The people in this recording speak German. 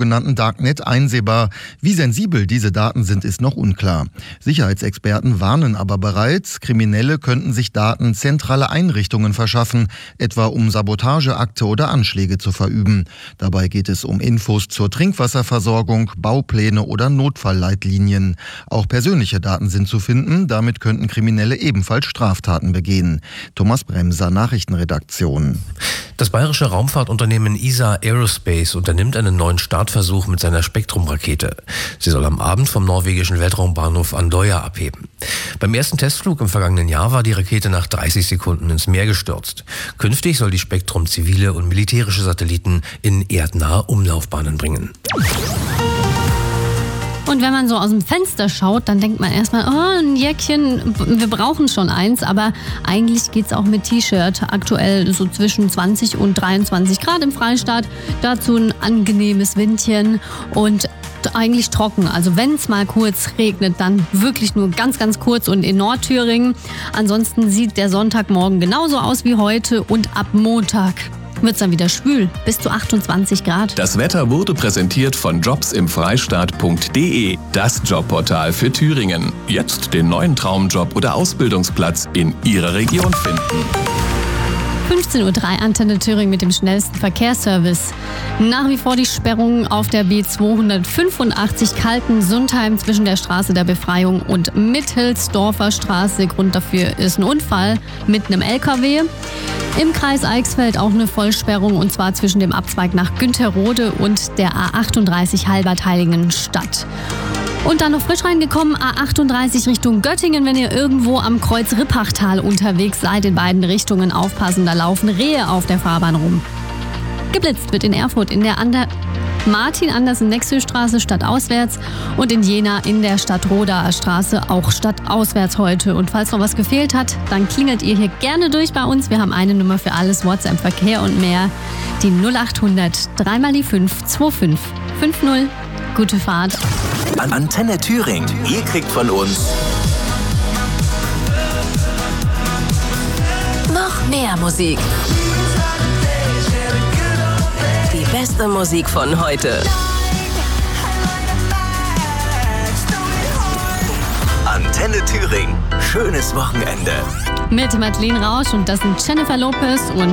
sogenannten Darknet einsehbar. Wie sensibel diese Daten sind, ist noch unklar. Sicherheitsexperten warnen aber bereits, Kriminelle könnten sich Daten zentraler Einrichtungen verschaffen, etwa um Sabotageakte oder Anschläge zu verüben. Dabei geht es um Infos zur Trinkwasserversorgung, Baupläne oder Notfallleitlinien. Auch persönliche Daten sind zu finden, damit könnten Kriminelle ebenfalls Straftaten begehen. Thomas Bremser, Nachrichtenredaktion. Das bayerische Raumfahrtunternehmen ESA Aerospace unternimmt einen neuen Startversuch mit seiner Spektrum-Rakete. Sie soll am Abend vom norwegischen Weltraumbahnhof Andøya abheben. Beim ersten Testflug im vergangenen Jahr war die Rakete nach 30 Sekunden ins Meer gestürzt. Künftig soll die Spektrum zivile und militärische Satelliten in erdnahe Umlaufbahnen bringen. Und wenn man so aus dem Fenster schaut, dann denkt man erstmal, oh, ein Jäckchen, wir brauchen schon eins. Aber eigentlich geht's auch mit T-Shirt. Aktuell so zwischen 20 und 23 Grad im Freistaat. Dazu ein angenehmes Windchen und eigentlich trocken. Also wenn es mal kurz regnet, dann wirklich nur ganz, ganz kurz und in Nordthüringen. Ansonsten sieht der Sonntagmorgen genauso aus wie heute und ab Montag wird es dann wieder schwül, bis zu 28 Grad. Das Wetter wurde präsentiert von jobsimfreistaat.de, das Jobportal für Thüringen. Jetzt den neuen Traumjob oder Ausbildungsplatz in Ihrer Region finden. 15:03 Uhr Antenne Thüringen mit dem schnellsten Verkehrsservice. Nach wie vor die Sperrung auf der B285 Kalten-Sundheim zwischen der Straße der Befreiung und Mittelsdorfer Straße. Grund dafür ist ein Unfall mit einem LKW. Im Kreis Eichsfeld auch eine Vollsperrung, und zwar zwischen dem Abzweig nach Günterrode und der A38 Halbertheiligenstadt. Und dann noch frisch reingekommen, A38 Richtung Göttingen, wenn ihr irgendwo am Kreuz Rippachtal unterwegs seid, in beiden Richtungen aufpassen, da laufen Rehe auf der Fahrbahn rum. Geblitzt wird in Erfurt in der Martin-Andersen-Nexö-Straße stadtauswärts und in Jena in der Stadtrodaer Straße auch stadtauswärts heute. Und falls noch was gefehlt hat, dann klingelt ihr hier gerne durch bei uns. Wir haben eine Nummer für alles, WhatsApp, Verkehr und mehr, die 0800 3 mal die 5 25 50. Gute Fahrt. Antenne Thüringen. Ihr kriegt von uns noch mehr Musik. Die beste Musik von heute. Antenne Thüringen. Schönes Wochenende. Mit Madeleine Rausch, und das sind Jennifer Lopez und